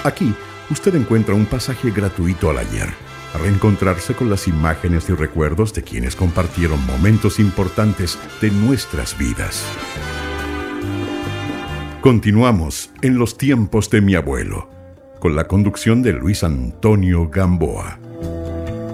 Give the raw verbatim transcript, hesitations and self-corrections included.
Aquí usted encuentra un pasaje gratuito al ayer, a reencontrarse con las imágenes y recuerdos de quienes compartieron momentos importantes de nuestras vidas. Continuamos en los tiempos de mi abuelo, con la conducción de Luis Antonio Gamboa.